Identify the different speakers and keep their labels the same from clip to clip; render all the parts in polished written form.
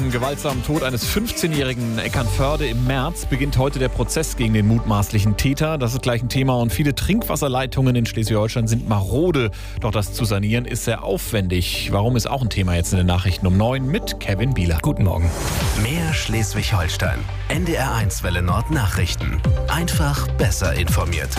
Speaker 1: dem gewaltsamen Tod eines 15-jährigen in Eckernförde im März beginnt heute der Prozess gegen den mutmaßlichen Täter. Das ist gleich ein Thema und viele Trinkwasserleitungen in Schleswig-Holstein sind marode. Doch das zu sanieren ist sehr aufwendig. Warum ist auch ein Thema jetzt in den Nachrichten um 9 mit Kevin Bieler.
Speaker 2: Guten Morgen.
Speaker 3: Mehr Schleswig-Holstein. NDR1 Welle Nord Nachrichten. Einfach besser informiert.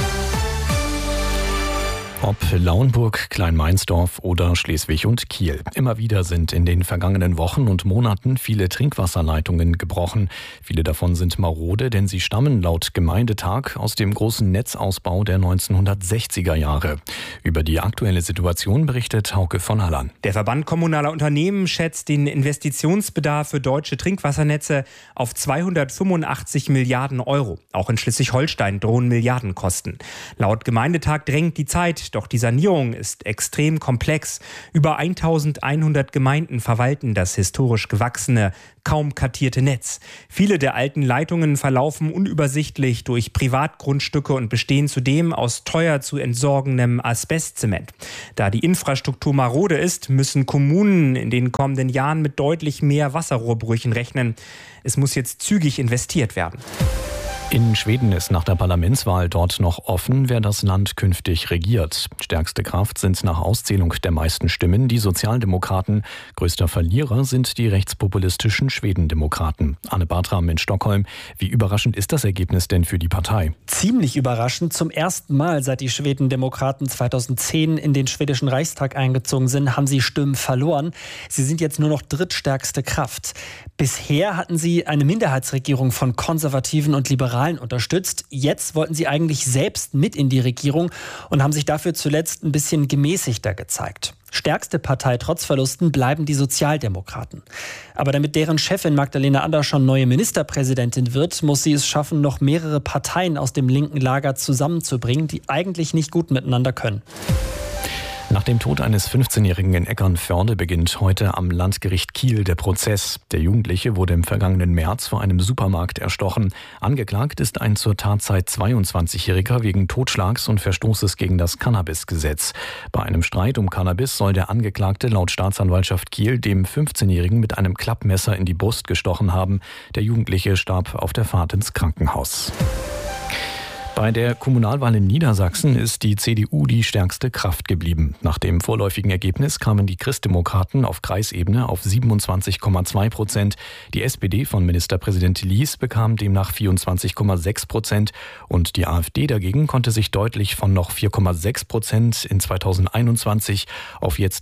Speaker 2: Ob Lauenburg, Kleinmeinsdorf oder Schleswig und Kiel. Immer wieder sind in den vergangenen Wochen und Monaten viele Trinkwasserleitungen gebrochen. Viele davon sind marode, denn sie stammen laut Gemeindetag aus dem großen Netzausbau der 1960er Jahre. Über die aktuelle Situation berichtet Hauke von Hallan.
Speaker 4: Der Verband kommunaler Unternehmen schätzt den Investitionsbedarf für deutsche Trinkwassernetze auf 285 Milliarden Euro. Auch in Schleswig-Holstein drohen Milliardenkosten. Laut Gemeindetag drängt die Zeit. Doch die Sanierung ist extrem komplex. Über 1100 Gemeinden verwalten das historisch gewachsene, kaum kartierte Netz. Viele der alten Leitungen verlaufen unübersichtlich durch Privatgrundstücke und bestehen zudem aus teuer zu entsorgendem Asbestzement. Da die Infrastruktur marode ist, müssen Kommunen in den kommenden Jahren mit deutlich mehr Wasserrohrbrüchen rechnen. Es muss jetzt zügig investiert werden.
Speaker 2: In Schweden ist nach der Parlamentswahl dort noch offen, wer das Land künftig regiert. Stärkste Kraft sind nach Auszählung der meisten Stimmen die Sozialdemokraten. Größter Verlierer sind die rechtspopulistischen Schwedendemokraten. Anne Bartram in Stockholm. Wie überraschend ist das Ergebnis denn für die Partei?
Speaker 5: Ziemlich überraschend. Zum ersten Mal, seit die Schwedendemokraten 2010 in den schwedischen Reichstag eingezogen sind, haben sie Stimmen verloren. Sie sind jetzt nur noch drittstärkste Kraft. Bisher hatten sie eine Minderheitsregierung von Konservativen und Liberalen unterstützt. Jetzt wollten sie eigentlich selbst mit in die Regierung und haben sich dafür zuletzt ein bisschen gemäßigter gezeigt. Stärkste Partei trotz Verlusten bleiben die Sozialdemokraten. Aber damit deren Chefin Magdalena Andersson neue Ministerpräsidentin wird, muss sie es schaffen, noch mehrere Parteien aus dem linken Lager zusammenzubringen, die eigentlich nicht gut miteinander können.
Speaker 2: Nach dem Tod eines 15-Jährigen in Eckernförde beginnt heute am Landgericht Kiel der Prozess. Der Jugendliche wurde im vergangenen März vor einem Supermarkt erstochen. Angeklagt ist ein zur Tatzeit 22-Jähriger wegen Totschlags und Verstoßes gegen das Cannabisgesetz. Bei einem Streit um Cannabis soll der Angeklagte laut Staatsanwaltschaft Kiel dem 15-Jährigen mit einem Klappmesser in die Brust gestochen haben. Der Jugendliche starb auf der Fahrt ins Krankenhaus. Bei der Kommunalwahl in Niedersachsen ist die CDU die stärkste Kraft geblieben. Nach dem vorläufigen Ergebnis kamen die Christdemokraten auf Kreisebene auf 27,2%. Die SPD von Ministerpräsident Lies bekam demnach 24,6% und die AfD dagegen konnte sich deutlich von noch 4,6% in 2021 auf jetzt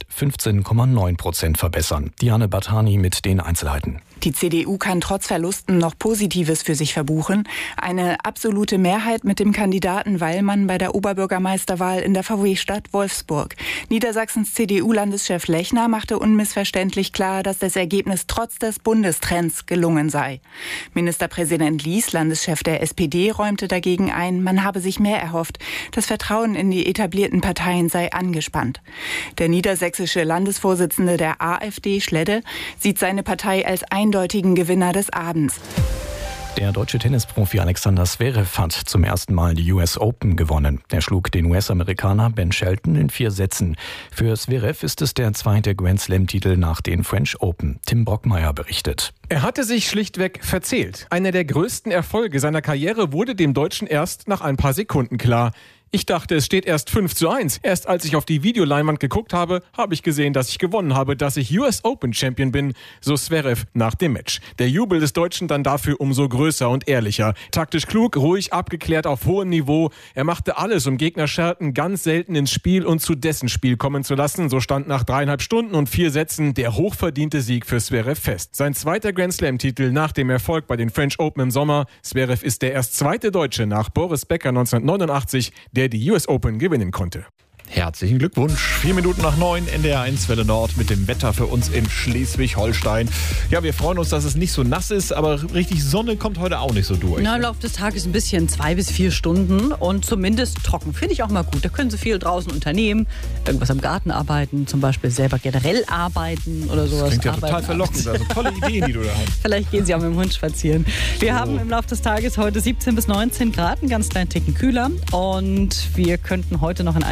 Speaker 2: 15,9% verbessern. Diane Bartani mit den Einzelheiten.
Speaker 6: Die CDU kann trotz Verlusten noch Positives für sich verbuchen. Eine absolute Mehrheit mit dem Kandidaten Wallmann bei der Oberbürgermeisterwahl in der VW-Stadt Wolfsburg. Niedersachsens CDU-Landeschef Lechner machte unmissverständlich klar, dass das Ergebnis trotz des Bundestrends gelungen sei. Ministerpräsident Lies, Landeschef der SPD, räumte dagegen ein, man habe sich mehr erhofft. Das Vertrauen in die etablierten Parteien sei angespannt. Der niedersächsische Landesvorsitzende der AfD, Schledde, sieht seine Partei als eindeutigen Gewinner des Abends.
Speaker 2: Der deutsche Tennisprofi Alexander Zverev hat zum ersten Mal die US Open gewonnen. Er schlug den US-Amerikaner Ben Shelton in 4 Sätzen. Für Zverev ist es der zweite Grand-Slam-Titel nach den French Open. Tim Brockmeier berichtet.
Speaker 7: Er hatte sich schlichtweg verzählt. Einer der größten Erfolge seiner Karriere wurde dem Deutschen erst nach ein paar Sekunden klar. Ich dachte, es steht erst 5:1. Erst als ich auf die Videoleinwand geguckt habe, habe ich gesehen, dass ich gewonnen habe, dass ich US Open Champion bin, so Zverev nach dem Match. Der Jubel des Deutschen dann dafür umso größer und ehrlicher. Taktisch klug, ruhig, abgeklärt auf hohem Niveau. Er machte alles, um Gegnerscherten ganz selten ins Spiel und zu dessen Spiel kommen zu lassen. So stand nach 3,5 Stunden und 4 Sätzen der hochverdiente Sieg für Zverev fest. Sein zweiter Grand Slam-Titel nach dem Erfolg bei den French Open im Sommer. Zverev ist der erst zweite Deutsche nach Boris Becker 1989, der die US Open gewinnen konnte.
Speaker 1: Herzlichen Glückwunsch. 4 Minuten nach 9, NDR1 Welle Nord mit dem Wetter für uns in Schleswig-Holstein. Ja, wir freuen uns, dass es nicht so nass ist, aber richtig Sonne kommt heute auch nicht so durch.
Speaker 8: Na, im Laufe des Tages ein bisschen 2 bis 4 Stunden und zumindest trocken. Finde ich auch mal gut. Da können Sie viel draußen unternehmen, irgendwas am Garten arbeiten, zum Beispiel selber generell arbeiten oder sowas.
Speaker 1: Das klingt ja
Speaker 8: arbeiten,
Speaker 1: total verlockend. Also tolle Ideen, die du da hast.
Speaker 8: Vielleicht gehen Sie auch mit dem Hund spazieren. Wir haben im Laufe des Tages heute 17 bis 19 Grad, einen ganz kleinen Ticken kühler und wir könnten heute noch an einigen Stellen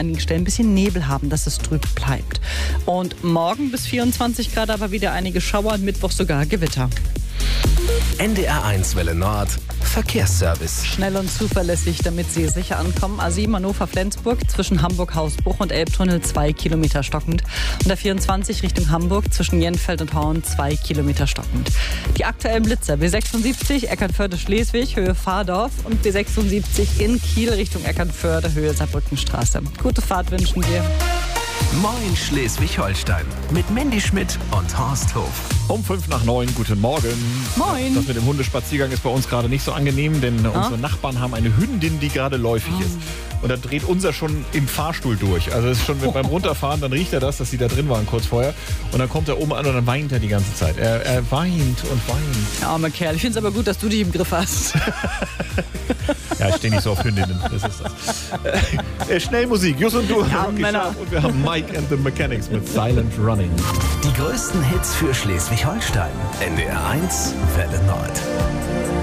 Speaker 8: ein bisschen Nebel haben, dass es trüb bleibt. Und morgen bis 24 Grad aber wieder einige Schauer und Mittwoch sogar Gewitter.
Speaker 3: NDR1 Welle Nord, Verkehrsservice.
Speaker 8: Schnell und zuverlässig, damit Sie sicher ankommen. A7 Hannover-Flensburg zwischen Hamburg-Hausbruch und Elbtunnel 2 Kilometer stockend. Und der 24 Richtung Hamburg zwischen Jenfeld und Horn 2 Kilometer stockend. Die aktuellen Blitzer B76 Eckernförde-Schleswig Höhe Fahrdorf und B76 in Kiel Richtung Eckernförde Höhe Saarbrückenstraße. Gute Fahrt wünschen wir.
Speaker 3: Moin Schleswig-Holstein mit Mandy Schmidt und Horst Hof.
Speaker 1: Um 8:55, guten Morgen.
Speaker 8: Moin.
Speaker 1: Das mit dem Hundespaziergang ist bei uns gerade nicht so angenehm, denn unsere Nachbarn haben eine Hündin, die gerade läufig ist. Und da dreht unser schon im Fahrstuhl durch. Also es ist schon beim Runterfahren, dann riecht er das, dass sie da drin waren kurz vorher. Und dann kommt er oben an und dann weint er die ganze Zeit. Er weint und weint.
Speaker 8: Ja, armer Kerl. Ich finde es aber gut, dass du dich im Griff hast.
Speaker 1: Ja, ich stehe nicht so auf Hündinnen. Das ist das. Schnell Musik. Jus und du.
Speaker 8: Ja, Männer.
Speaker 1: Und wir haben Mike and the Mechanics mit Silent Running.
Speaker 3: Die größten Hits für Schleswig-Holstein. NDR1 Welle Nord.